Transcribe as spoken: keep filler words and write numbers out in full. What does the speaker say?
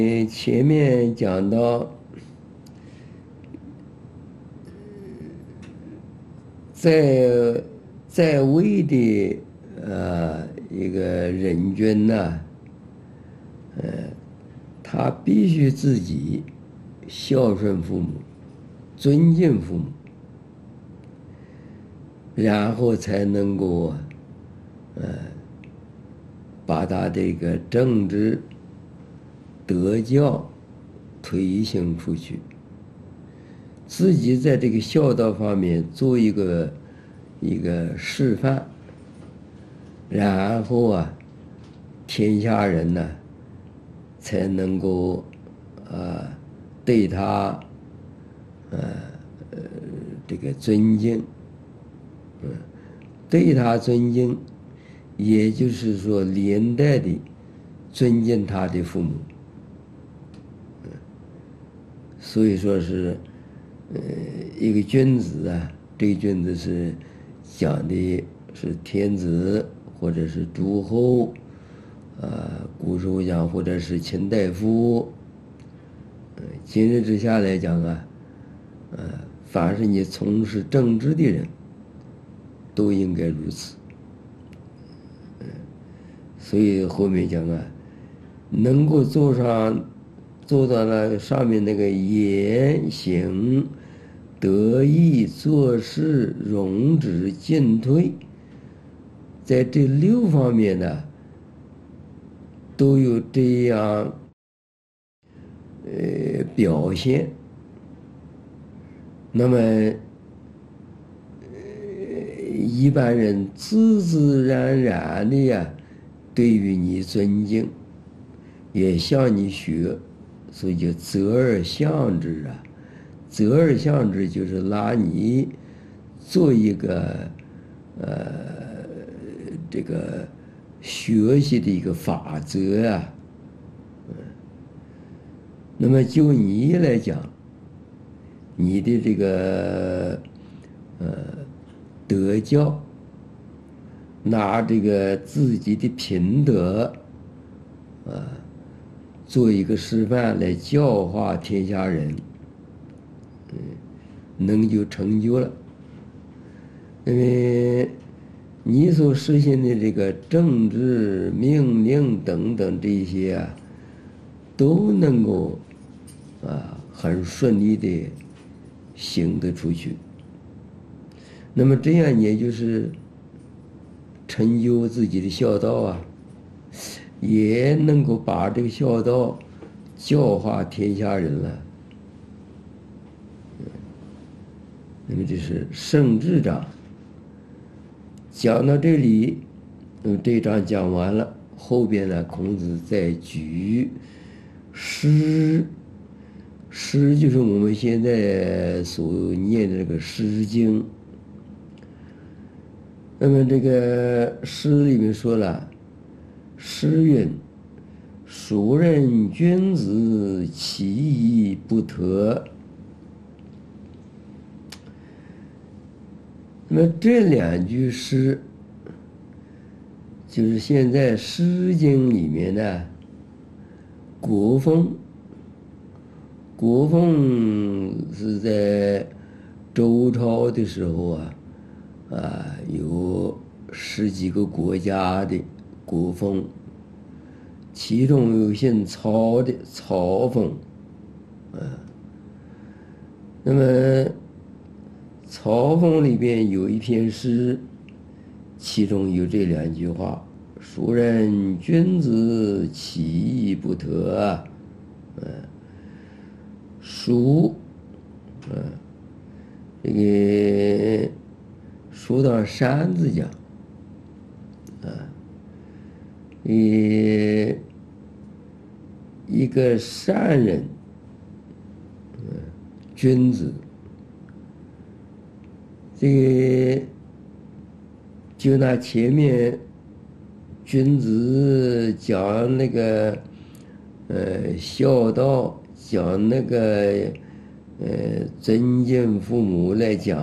呃，前面讲到，在在位的呃一个人君呢，呃，他必须自己孝顺父母，尊敬父母，然后才能够呃把他这个政治德教推行出去，自己在这个孝道方面做一个一个示范，然后啊，天下人呢才能够呃对他呃呃这个尊敬，嗯，对他尊敬，也就是说连带的尊敬他的父母。所以说是，呃，一个君子啊，这个君子是讲的是天子或者是诸侯，呃，古时候讲或者是卿大夫，呃，今日之下来讲啊，呃，凡是你从事政治的人，都应该如此。嗯，所以后面讲啊，能够做上。做到了上面那个言行得意做事容止进退，在这六方面呢，都有这样呃表现。那么，呃，一般人自自然然的呀，对于你尊敬，也向你学。所以叫择而相之啊，择而相之就是拿你做一个呃这个学习的一个法则啊。嗯，那么就你来讲，你的这个呃德教，拿这个自己的品德啊，做一个示范来教化天下人，嗯，能就成就了。因为你所实行的这个政治命令等等这些啊，都能够啊很顺利的行得出去。那么这样也就是成就自己的孝道啊。也能够把这个孝道教化天下人了。那么这是圣智章讲到这里，那么这一章讲完了，后边呢，孔子再举诗，诗就是我们现在所念的这个《诗经》。那么这个诗里面说了。诗云：“孰人君子，其义不特。”那么这两句诗，就是现在《诗经》里面的国风。国风是在周朝的时候啊，啊，有十几个国家的国风，其中有姓曹的曹风，啊，那么曹风里边有一篇诗，其中有这两句话：“孰人君子，其义不特。”啊，嗯，孰，嗯，这个说到山字讲，啊。一一个善人，嗯，君子，这个就拿前面君子讲那个呃孝道，讲那个呃尊敬父母来讲。